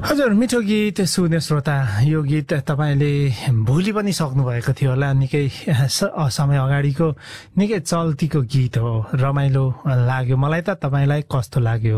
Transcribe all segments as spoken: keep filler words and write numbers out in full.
हजुर, मिठो गीत सुन्ने श्रोता, यो गीत तपाईले भुलि पनि सक्नुभएको थियो होला। निकै समय अगाडिको निकै चल्तीको गीत हो, रमाइलो लाग्यो मलाई त। तपाईलाई कस्तो लाग्यो?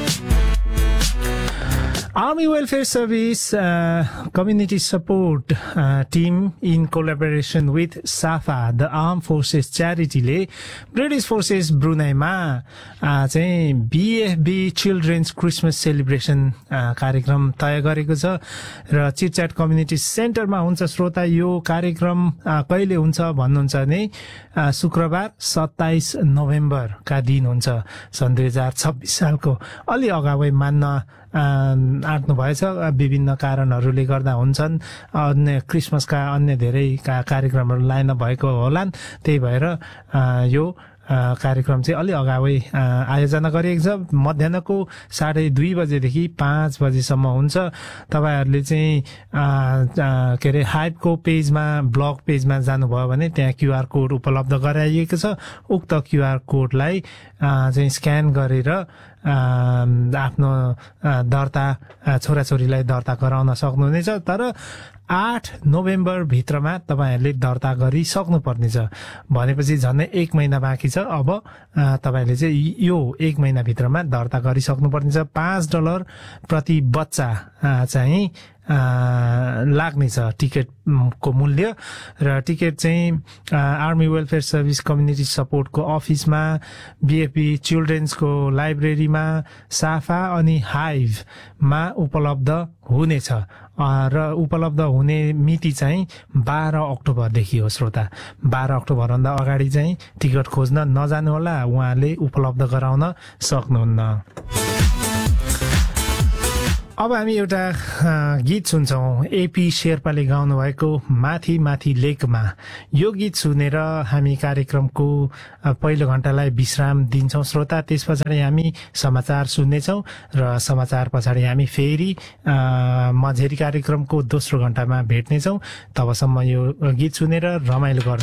Army Welfare Service uh, Community Support uh, Team in collaboration with SAFA, the Armed Forces Charity ले British Forces Brunei मा चाहिँ B F B Children's Christmas Celebration uh, कार्यक्रम तय गरेको छ र चिटच्याट कम्युनिटी सेन्टरमा हुन्छ। श्रोता, यो कार्यक्रम uh, कहिले हुन्छ भन्नुहुन्छ भने uh, शुक्रबार सत्ताइस नोभेम्बर का दिन हुन्छ सन् दुई हजार छब्बीस सालको। अलि अगावै मान्न आँट्नु भएछ, विभिन्न कारणहरूले गर्दा हुन्छन्। अन्य क्रिसमसका अन्य धेरै कार्यक्रमहरू लाइन भएको होलान्, त्यही भएर यो कार्यक्रम चाहिँ अलि अगावै आयोजना गरिएको छ। मध्याहको साढे दुई बजेदेखि पाँच बजेसम्म हुन्छ। तपाईँहरूले चाहिँ के अरे हाइपको पेजमा, ब्लग पेजमा जानुभयो भने त्यहाँ क्युआर कोड उपलब्ध गराइएको छ। उक्त क्युआर कोडलाई चाहिँ स्क्यान गरेर आफ्नो दर्ता, छोराछोरीलाई दर्ता गराउन सक्नुहुनेछ। तर आठ नोभेम्बर भित्रमा तपाईँहरूले दर्ता गरिसक्नु पर्नेछ। भनेपछि झन्डै एक महिना बाँकी छ। अब तपाईँले चाहिँ यो एक महिना भित्रमा दर्ता गरिसक्नु पर्नेछ। पाँच डलर प्रति बच्चा चाहिँ लाग्नेछ टिकटको मूल्य। र टिकट चाहिँ आर्मी वेलफेयर सर्भिस कम्युनिटी सपोर्टको अफिसमा, बीएफबी चिल्ड्रेन्सको लाइब्रेरीमा, साफा अनि हाइभमा उपलब्ध हुनेछ। र उपलब्ध हुने मिति चाहिँ बाह्र अक्टोबरदेखि हो। श्रोता, बाह्र अक्टोबरभन्दा अगाडि चाहिँ टिकट खोज्न नजानु होला, उहाँले उपलब्ध गराउन सक्नुहुन्न। अब हामी एउटा गीत सुन्छौं, एपी शेर्पाले गाउनु भएको माथि माथि लेकमा। यो गीत सुनेर हामी कार्यक्रमको पहिलो घण्टालाई विश्राम दिन्छौं। श्रोता, त्यस पछाडि हामी समाचार सुन्नेछौं र समाचार पछाडि हामी फेरि मझेरी कार्यक्रमको दोस्रो घण्टामा भेट्नेछौं। तबसम्म यो गीत सुनेर रमाइलो गर्नु।